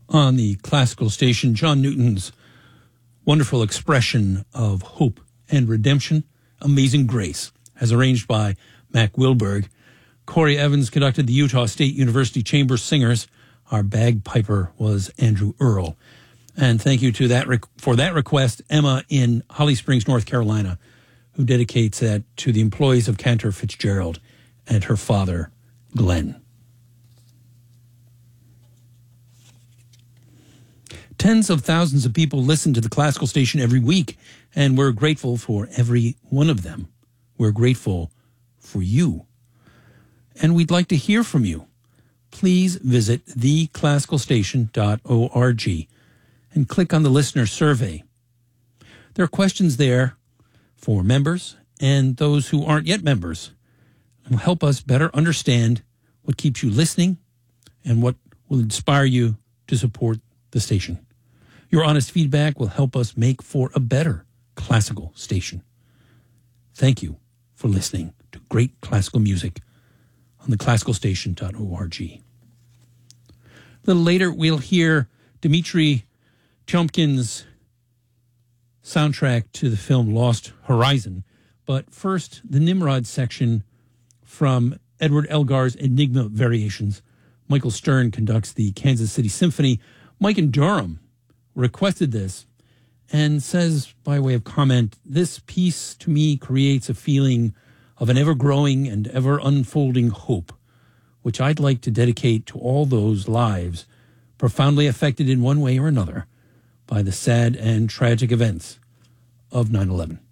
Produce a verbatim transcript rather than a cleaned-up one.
on the classical station, John Newton's wonderful expression of hope and redemption, Amazing Grace, as arranged by Mac Wilberg. Corey Evans conducted the Utah State University Chamber Singers. Our bagpiper was Andrew Earl. And thank you to that rec- for that request, Emma in Holly Springs, North Carolina, who dedicates that to the employees of Cantor Fitzgerald and her father, Glenn. Tens of thousands of people listen to the classical station every week, and we're grateful for every one of them. We're grateful for you. And we'd like to hear from you. Please visit the classical station dot org and click on the listener survey. There are questions there for members and those who aren't yet members. It will help us better understand what keeps you listening and what will inspire you to support the station. Your honest feedback will help us make for a better classical station. Thank you for listening to great classical music on the classical station dot org. A little later, we'll hear Dmitri Tiomkin's soundtrack to the film Lost Horizon. But first, the Nimrod section from Edward Elgar's Enigma Variations. Michael Stern conducts the Kansas City Symphony. Mike in Durham requested this and says, by way of comment, this piece to me creates a feeling of an ever-growing and ever-unfolding hope, which I'd like to dedicate to all those lives profoundly affected in one way or another by the sad and tragic events of nine eleven.